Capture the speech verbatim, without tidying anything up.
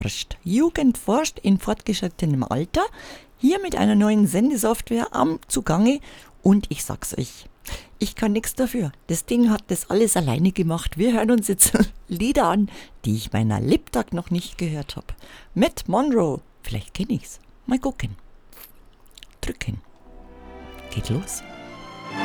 Jugend forscht in fortgeschrittenem Alter, hier mit einer neuen Sendesoftware am Zugange und ich sag's euch, ich kann nichts dafür. Das Ding hat das alles alleine gemacht. Wir hören uns jetzt Lieder an, die ich meiner Lebtag noch nicht gehört habe. Mit Monroe, vielleicht kenne ich's. Mal gucken. Drücken. Geht los.